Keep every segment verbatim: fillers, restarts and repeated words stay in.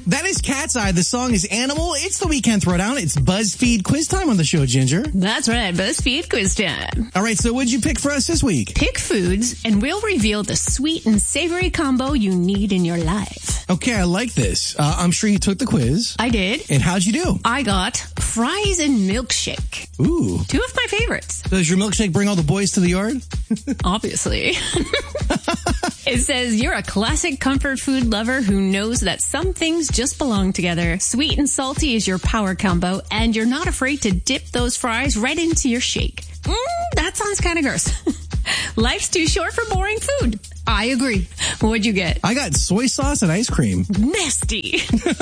That is Cat's Eye. The song is Animal. It's the Weekend Throwdown. It's BuzzFeed quiz time on the show, Ginger. That's right, BuzzFeed quiz time. All right, so what'd you pick for us this week? Pick foods, and we'll reveal the sweet and savory combo you need in your life. Okay, I like this. Uh, I'm sure you took the quiz. I did. And how'd you do? I got fries and milkshake. Ooh. Two of my favorites. Does your milkshake bring all the boys to the yard? Obviously. It says you're a classic comfort food lover who knows that some things just belong together. Sweet and salty is your power combo, and you're not afraid to dip those fries right into your shake. Mm, that sounds kind of gross. Life's too short for boring food. I agree. What'd you get? I got soy sauce and ice cream. Nasty.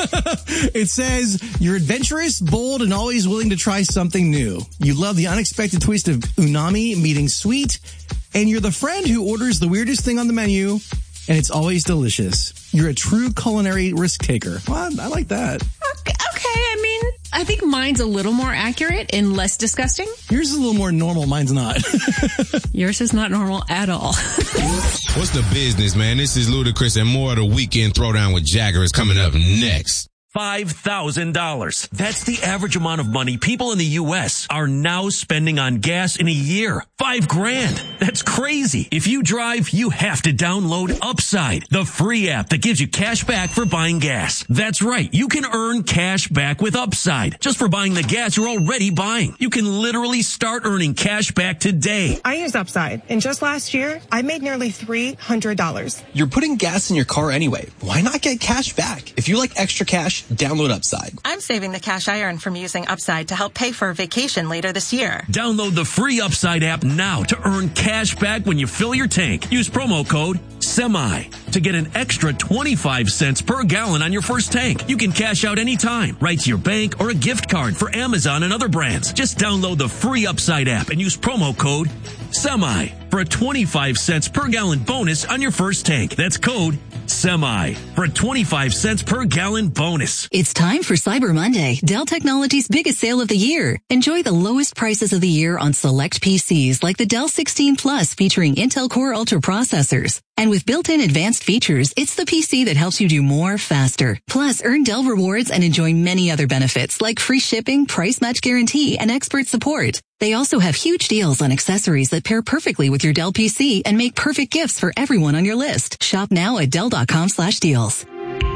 It says you're adventurous, bold, and always willing to try something new. You love the unexpected twist of umami meeting sweet, and you're the friend who orders the weirdest thing on the menu, and it's always delicious. You're a true culinary risk taker. Well, I like that. Okay, okay, I mean, I think mine's a little more accurate and less disgusting. Yours is a little more normal. Mine's not. Yours is not normal at all. What's the business, man? This is Ludacris, and more of the Weekend Throwdown with Jagger is coming up next. five thousand dollars. That's the average amount of money people in the U S are now spending on gas in a year. Five grand. That's crazy. If you drive, you have to download Upside, the free app that gives you cash back for buying gas. That's right. You can earn cash back with Upside just for buying the gas you're already buying. You can literally start earning cash back today. I use Upside, and just last year, I made nearly three hundred dollars. You're putting gas in your car anyway. Why not get cash back? If you like extra cash, download Upside. I'm saving the cash I earn from using Upside to help pay for a vacation later this year. Download the free Upside app now to earn cash back when you fill your tank. Use promo code SEMI to get an extra twenty-five cents per gallon on your first tank. You can cash out anytime, right to your bank or a gift card for Amazon and other brands. Just download the free Upside app and use promo code SEMI for a twenty-five cents per gallon bonus on your first tank. That's code SEMI for a twenty-five cents per gallon bonus. It's time for Cyber Monday, Dell Technologies' biggest sale of the year. Enjoy the lowest prices of the year on select P Cs like the Dell sixteen Plus featuring Intel Core Ultra processors. And with built-in advanced features, it's the P C that helps you do more faster. Plus, earn Dell rewards and enjoy many other benefits like free shipping, price match guarantee, and expert support. They also have huge deals on accessories that pair perfectly with your Dell P C and make perfect gifts for everyone on your list. Shop now at Dell.com slash deals.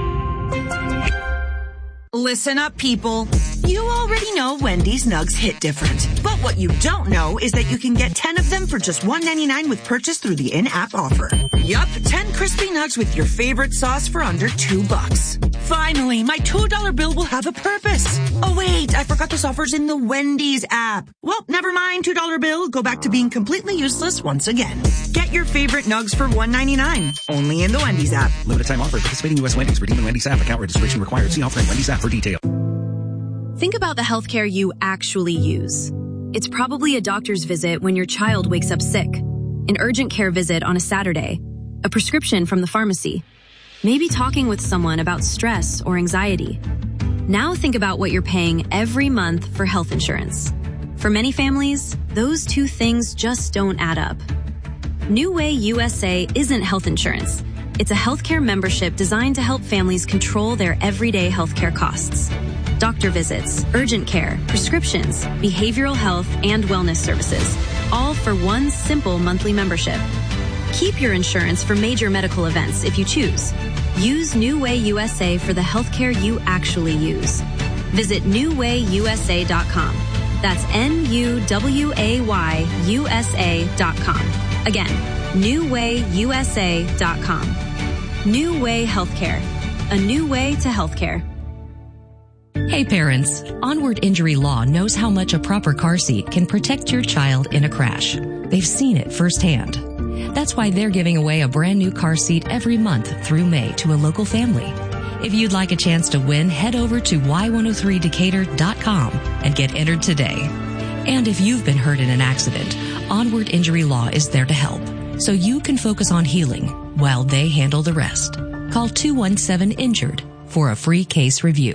Listen up, people. You already know Wendy's Nugs hit different. But what you don't know is that you can get ten of them for just one ninety-nine with purchase through the in-app offer. Yup, ten crispy nugs with your favorite sauce for under two bucks. Finally, my two dollar bill will have a purpose. Oh wait, I forgot this offer's in the Wendy's app. Well, never mind, two dollar bill. Go back to being completely useless once again. Get your favorite nugs for one ninety-nine. Only in the Wendy's app. Limited time offer. Participating U S Wendy's. Redeem in Wendy's app. Account registration required. See offer in Wendy's app for detail. Think about the healthcare you actually use. It's probably a doctor's visit when your child wakes up sick, an urgent care visit on a Saturday, a prescription from the pharmacy, maybe talking with someone about stress or anxiety. Now think about what you're paying every month for health insurance. For many families, those two things just don't add up. New Way U S A isn't health insurance. It's a healthcare membership designed to help families control their everyday healthcare costs. Doctor visits, urgent care, prescriptions, behavioral health, and wellness services, all for one simple monthly membership. Keep your insurance for major medical events if you choose. Use New Way U S A for the healthcare you actually use. Visit new way U S A dot com. That's N U W A Y U S A dot com. Again, new way U S A dot com. New Way Healthcare. A new way to healthcare. Hey parents, Onward Injury Law knows how much a proper car seat can protect your child in a crash. They've seen it firsthand. That's why they're giving away a brand new car seat every month through May to a local family. If you'd like a chance to win, head over to Y one oh three Decatur dot com and get entered today. And if you've been hurt in an accident, Onward Injury Law is there to help, so you can focus on healing while they handle the rest. Call two one seven injured for a free case review.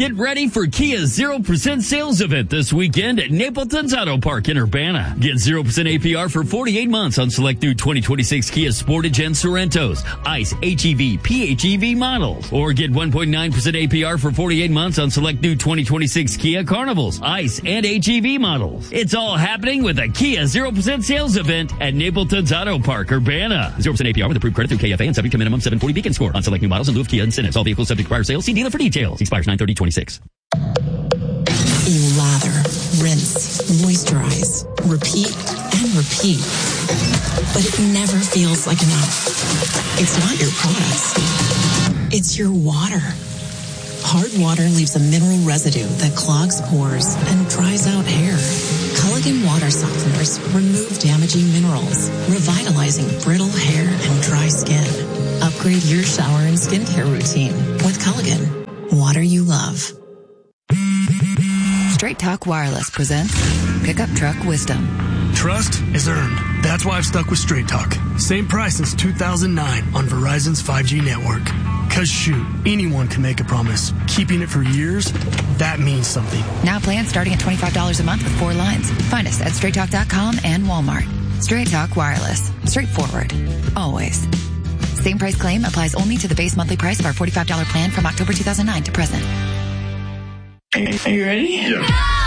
Get ready for Kia's zero percent sales event this weekend at Napleton's Auto Park in Urbana. Get zero percent A P R for forty-eight months on select new twenty twenty-six Kia Sportage and Sorrentos, ICE, H E V, P H E V models. Or get one point nine percent A P R for forty-eight months on select new twenty twenty-six Kia Carnivals, ICE, and H E V models. It's all happening with a Kia zero percent sales event at Napleton's Auto Park, Urbana. zero percent A P R with approved credit through K F A and subject to minimum seven forty Beacon score on select new models in lieu of Kia incentives. All vehicles subject to prior sales. See dealer for details. Expires nine thirty twenty-six. You lather, rinse, moisturize, repeat, and repeat. But it never feels like enough. It's not your products. It's your water. Hard water leaves a mineral residue that clogs pores and dries out hair. Culligan water softeners remove damaging minerals, revitalizing brittle hair and dry skin. Upgrade your shower and skincare routine with Culligan. Water you love. Straight Talk Wireless presents Pickup Truck Wisdom. Trust is earned. That's why I've stuck with Straight Talk. Same price since two thousand nine on Verizon's five G network. Cause shoot, anyone can make a promise. Keeping it for years, that means something. Now plans starting at twenty-five dollars a month with four lines. Find us at straight talk dot com and Walmart. Straight Talk Wireless. Straightforward. Always. Same price claim applies only to the base monthly price of our forty-five dollars plan from October two thousand nine to present. Are you ready? Yeah.